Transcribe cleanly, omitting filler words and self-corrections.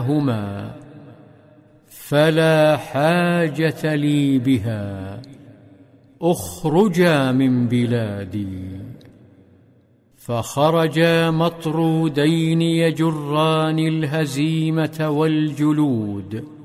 هما فلا حاجة لي بها، اخرجا من بلادي. فخرجا مطرودين يجران الهزيمة والجلود